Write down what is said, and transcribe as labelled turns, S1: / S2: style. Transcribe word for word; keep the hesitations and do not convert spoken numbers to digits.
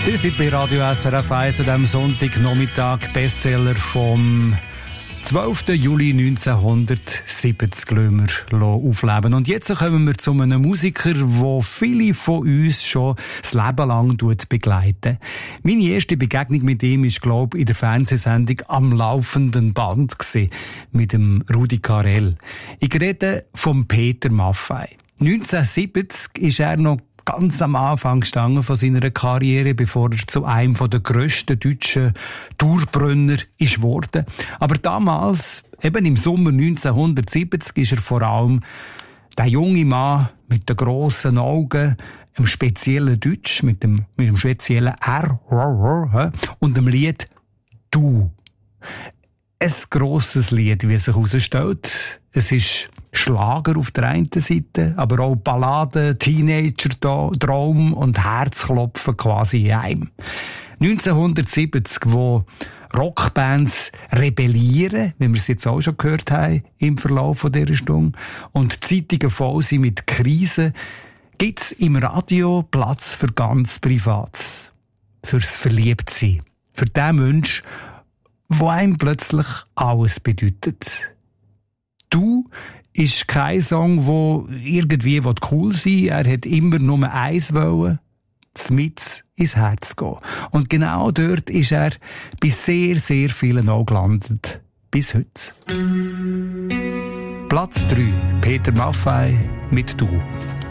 S1: Ihr seid bei Radio S R F eins an diesem Sonntagnachmittag, Bestseller vom zwölften Juli neunzehnhundertsiebzig lassen wir aufleben. Und jetzt kommen wir zu einem Musiker, der viele von uns schon das Leben lang begleiten. Meine erste Begegnung mit ihm war, glaube ich, in der Fernsehsendung «Am laufenden Band» gewesen, mit dem Rudi Carrell. Ich rede von Peter Maffay. neunzehnhundertsiebzig ist er noch ganz am Anfang gestanden von seiner Karriere, bevor er zu einem der grössten deutschen Dauerbrenner ist worden. Aber damals, eben im Sommer neunzehnhundertsiebzig, ist er vor allem der junge Mann mit den grossen Augen, einem speziellen Deutsch, mit dem, mit dem speziellen R und dem Lied «Du». Ein grosses Lied, wie es sich herausstellt. Es ist Schlager auf der einen Seite, aber auch Balladen, Teenager-Traum und Herzklopfen quasi in einem. neunzehnhundertsiebzig, wo Rockbands rebellieren, wie wir es jetzt auch schon gehört haben im Verlauf dieser Stunde, und Zeitungen voll sind mit Krisen, gibt es im Radio Platz für ganz Privates. Fürs Verliebtsein. Für den Mensch, wo einem plötzlich alles bedeutet. «Du» ist kein Song, der irgendwie cool sein will. Er hat immer nur eins wollen, mit ins Herz gehen. Und genau dort ist er bei sehr, sehr vielen auch gelandet. Bis heute. Platz drei. Peter Maffay mit «Du».